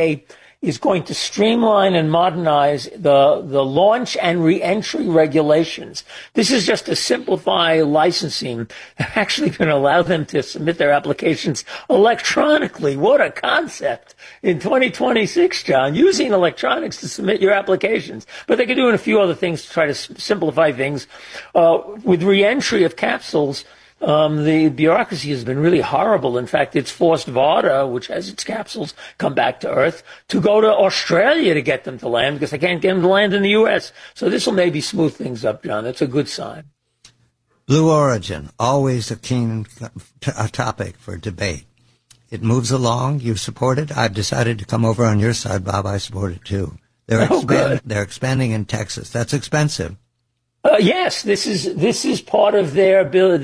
FAA is going to streamline and modernize the launch and re-entry regulations. This is just to simplify licensing. They're actually going to allow them to submit their applications electronically. What a concept in 2026, John, using electronics to submit your applications. But they could do a few other things to try to simplify things. With re-entry of capsules, the bureaucracy has been really horrible. In fact, it's forced VARTA, which has its capsules come back to Earth, to go to Australia to get them to land because they can't get them to land in the U.S. So this will maybe smooth things up, John. That's a good sign. Blue Origin, always a keen topic for debate. It moves along. You support it. I've decided to come over on your side, Bob. I support it, too. They're expanding in Texas. That's expensive. Yes, this is part of their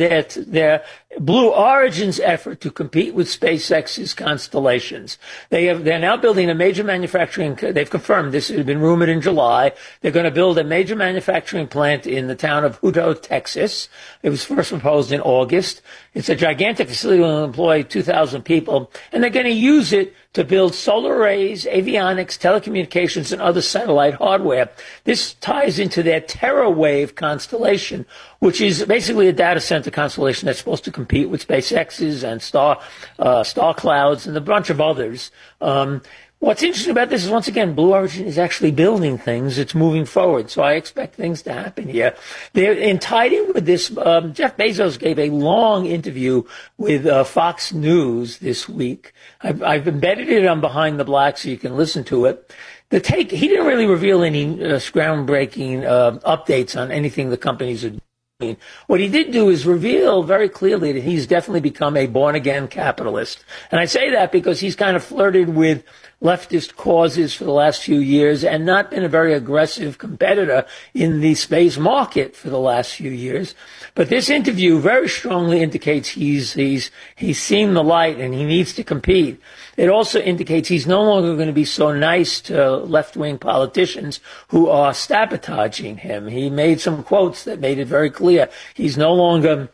Blue Origin's effort to compete with SpaceX's constellations. They're now building a major manufacturing. They've confirmed this. It had been rumored in July. They're going to build a major manufacturing plant in the town of Hutto, Texas. It was first proposed in August. It's a gigantic facility that will employ 2,000 people, and they're going to use it to build solar arrays, avionics, telecommunications, and other satellite hardware. This ties into their TerraWave constellation, which is basically a data center constellation that's supposed to compete with SpaceX's and Star Clouds and a bunch of others. What's interesting about this is, once again, Blue Origin is actually building things. It's moving forward. So I expect things to happen here. They're tied in with this. Jeff Bezos gave a long interview with Fox News this week. I've embedded it on Behind the Black so you can listen to it. He didn't really reveal any groundbreaking updates on anything the companies are doing. What he did do is reveal very clearly that he's definitely become a born-again capitalist. And I say that because he's kind of flirted with leftist causes for the last few years and not been a very aggressive competitor in the space market for the last few years. But this interview very strongly indicates he's seen the light and he needs to compete. It also indicates he's no longer going to be so nice to left-wing politicians who are sabotaging him. He made some quotes that made it very clear he's no longer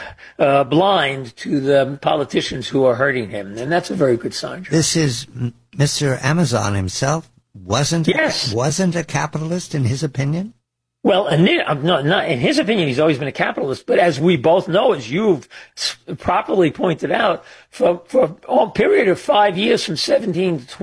blind to the politicians who are hurting him. And that's a very good sign. This is Mr. Amazon himself wasn't a capitalist in his opinion? Well, not in his opinion, he's always been a capitalist. But as we both know, as you've properly pointed out, for a period of 5 years, from 17 to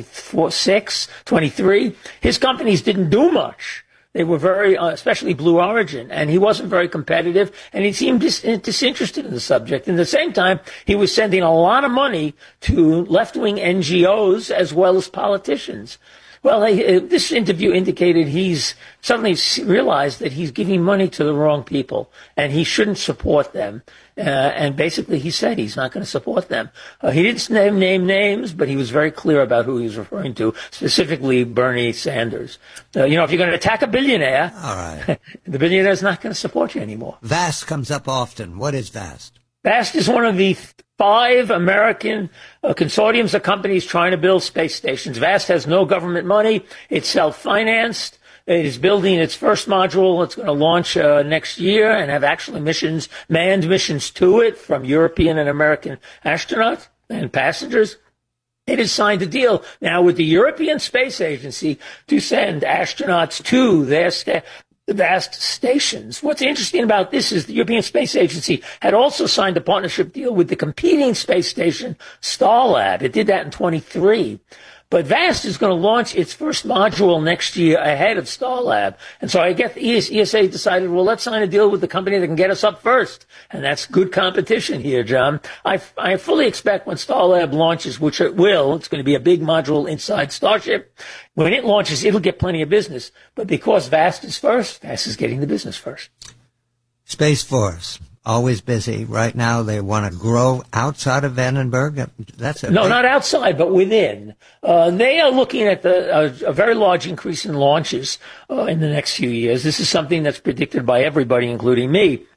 23, his companies didn't do much. They were very, especially Blue Origin, and he wasn't very competitive, and he seemed disinterested in the subject. And at the same time, he was sending a lot of money to left-wing NGOs as well as politicians. Well, this interview indicated he's suddenly realized that he's giving money to the wrong people, and he shouldn't support them. And basically, he said he's not going to support them. He didn't name names, but he was very clear about who he was referring to, specifically Bernie Sanders. If you're going to attack a billionaire, all right, the billionaire's not going to support you anymore. VAST comes up often. What is VAST? VAST is one of the 5 American consortiums of companies trying to build space stations. VAST has no government money. It's self-financed. It is building its first module. It's going to launch next year and have actually manned missions to it from European and American astronauts and passengers. It has signed a deal now with the European Space Agency to send astronauts to their VAST stations. What's interesting about this is the European Space Agency had also signed a partnership deal with the competing space station Starlab. It did that in 23. But VAST is going to launch its first module next year ahead of Starlab. And so I guess the ESA decided, well, let's sign a deal with the company that can get us up first. And that's good competition here, John. I fully expect when Starlab launches, which it will, it's going to be a big module inside Starship. When it launches, it'll get plenty of business. But because VAST is first, VAST is getting the business first. Space Force. Always busy. Right now, they want to grow outside of Vandenberg. Not outside, but within. They are looking at a very large increase in launches in the next few years. This is something that's predicted by everybody, including me.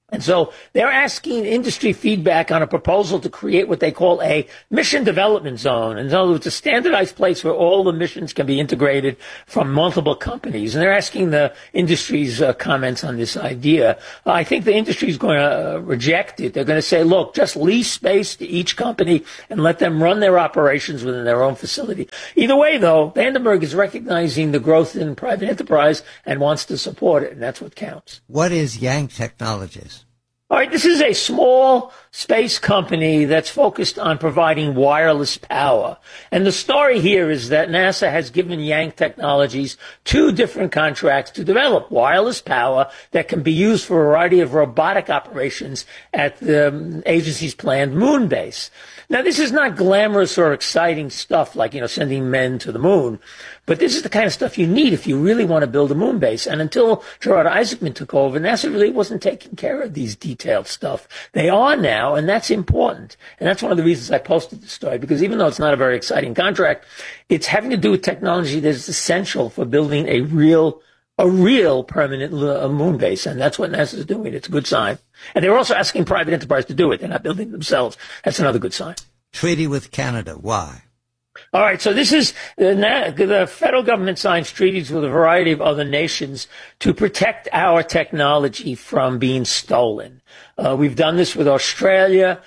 And so they're asking industry feedback on a proposal to create what they call a mission development zone. And so it's a standardized place where all the missions can be integrated from multiple companies. And they're asking the industry's comments on this idea. I think the industry is going to reject it. They're going to say, look, just lease space to each company and let them run their operations within their own facility. Either way, though, Vandenberg is recognizing the growth in private enterprise and wants to support it, and that's what counts. What is Yank Technologies? All right, this is a small space company that's focused on providing wireless power. And the story here is that NASA has given Yank Technologies 2 different contracts to develop wireless power that can be used for a variety of robotic operations at the agency's planned moon base. Now, this is not glamorous or exciting stuff like, sending men to the moon, but this is the kind of stuff you need if you really want to build a moon base. And until Gerard Isaacman took over, NASA really wasn't taking care of these detailed stuff. They are now, and that's important. And that's one of the reasons I posted this story, because even though it's not a very exciting contract, it's having to do with technology that is essential for building a real permanent moon base. And that's what NASA is doing. It's a good sign. And they're also asking private enterprise to do it. They're not building it themselves. That's another good sign. Treaty with Canada. Why? All right. So this is the federal government signs treaties with a variety of other nations to protect our technology from being stolen. We've done this with Australia.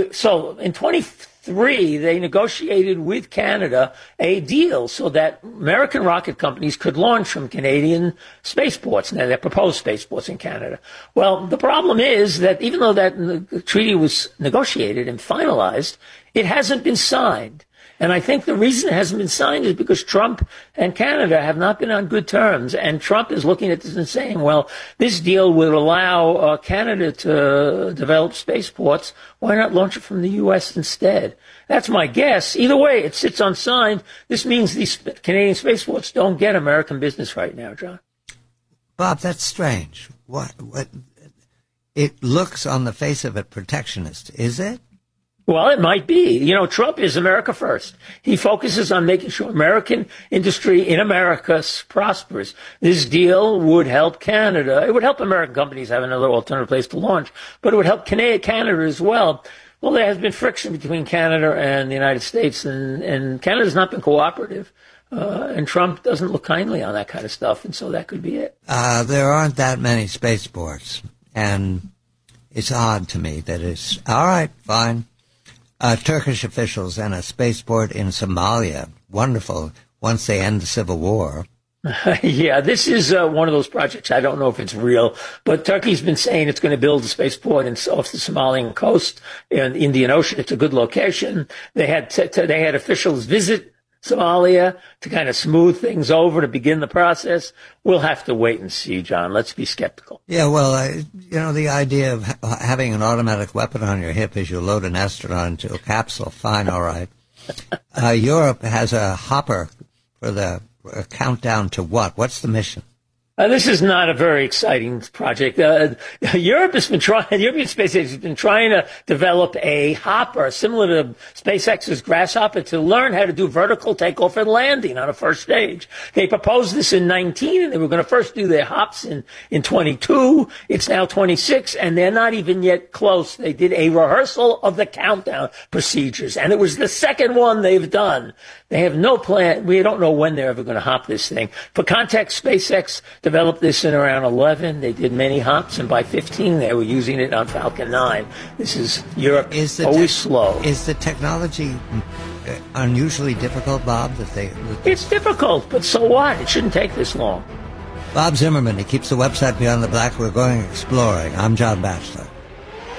So in 2003, they negotiated with Canada a deal so that American rocket companies could launch from Canadian spaceports. Now, they're proposed spaceports in Canada. Well, the problem is that even though that treaty was negotiated and finalized, it hasn't been signed. And I think the reason it hasn't been signed is because Trump and Canada have not been on good terms. And Trump is looking at this and saying, well, this deal would allow Canada to develop spaceports. Why not launch it from the U.S. instead? That's my guess. Either way, it sits unsigned. This means these Canadian spaceports don't get American business right now, John. Bob, that's strange. What? It looks on the face of it protectionist. Is it? Well, it might be. Trump is America first. He focuses on making sure American industry in America prospers. This deal would help Canada. It would help American companies have another alternative place to launch, but it would help Canada as well. Well, there has been friction between Canada and the United States, and Canada's not been cooperative. And Trump doesn't look kindly on that kind of stuff, and so that could be it. There aren't that many spaceports, and it's odd to me that it's, all right, fine. Turkish officials and a spaceport in Somalia. Wonderful. Once they end the civil war. Yeah, this is one of those projects. I don't know if it's real, but Turkey's been saying it's going to build a spaceport off the Somalian coast in the Indian Ocean. It's a good location. They had officials visit Somalia to kind of smooth things over to begin the process. We'll have to wait and see, John. Let's be skeptical. Yeah, well, the idea of having an automatic weapon on your hip as you load an astronaut into a capsule, fine, all right. Europe has a hopper for the countdown to what? What's the mission? This is not a very exciting project. European Space Agency has been trying to develop a hopper similar to SpaceX's Grasshopper to learn how to do vertical takeoff and landing on a first stage. They proposed this in 19, and they were going to first do their hops in 22. It's now 26, and they're not even yet close. They did a rehearsal of the countdown procedures, and it was the second one they've done. They have no plan. We don't know when they're ever going to hop this thing. For context, SpaceX developed this in around 11. They did many hops, and by 15, they were using it on Falcon 9. This is Europe. Always slow. Is the technology unusually difficult, Bob? It's difficult, but so what? It shouldn't take this long. Bob Zimmerman, he keeps the website Beyond the Black. We're going exploring. I'm John Batchelor.